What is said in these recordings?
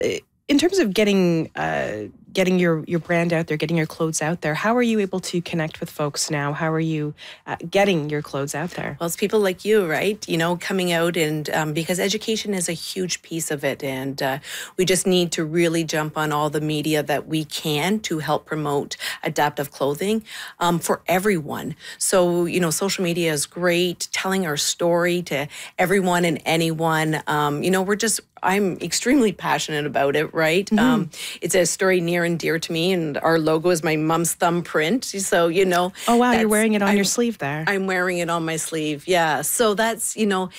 In terms of getting your brand out there, getting your clothes out there, how are you able to connect with folks now? How are you getting your clothes out there? Well, it's people like you, right? Coming out and because education is a huge piece of it. And we just need to really jump on all the media that we can to help promote adaptive clothing for everyone. So, social media is great, telling our story to everyone and anyone. I'm extremely passionate about it, right? Mm-hmm. It's a story near and dear to me, and our logo is my mom's thumbprint. So, Oh, wow, you're wearing it on your sleeve there. I'm wearing it on my sleeve, yeah. So that's,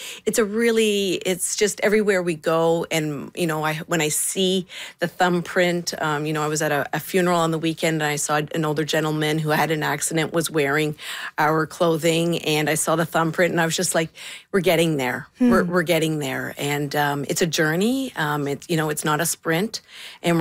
it's just everywhere we go. And, when I see the thumbprint, I was at a funeral on the weekend, and I saw an older gentleman who had an accident, was wearing our clothing, and I saw the thumbprint, and I was just like, we're getting there. We're getting there. And it's a journey. It's not a sprint, and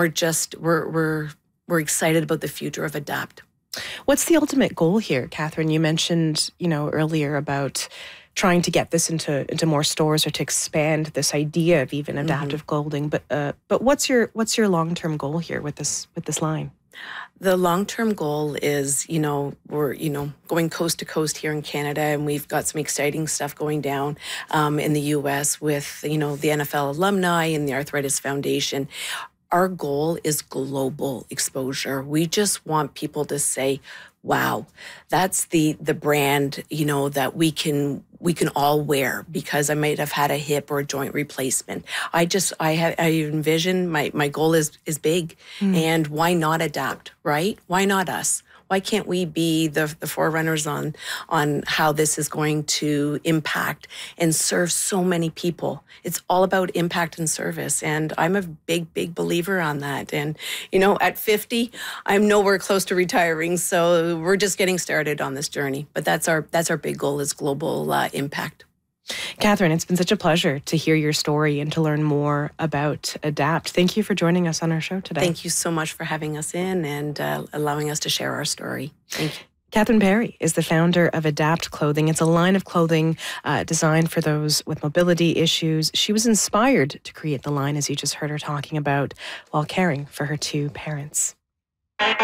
we're excited about the future of Adapt. What's the ultimate goal here, Catherine? You mentioned, earlier about trying to get this into more stores, or to expand this idea of even adaptive clothing. But what's your long-term goal here with this line? The long-term goal is, we're, going coast to coast here in Canada, and we've got some exciting stuff going down in the U.S. with, the NFL alumni and the Arthritis Foundation. Our goal is global exposure. We just want people to say, wow, that's the brand, that we can all wear, because I might have had a hip or a joint replacement. I envision my goal is big, and why not adapt, right? Why not us? Why can't we be the forerunners on how this is going to impact and serve so many people? It's all about impact and service, and I'm a big believer on that. And at 50, I'm nowhere close to retiring, so we're just getting started on this journey. But that's our big goal, is global impact. Catherine, it's been such a pleasure to hear your story and to learn more about Adapt. Thank you for joining us on our show today. Thank you so much for having us in and allowing us to share our story. Thank you. Catherine Perry is the founder of Adapt Clothing. It's a line of clothing designed for those with mobility issues. She was inspired to create the line, as you just heard her talking about, while caring for her two parents.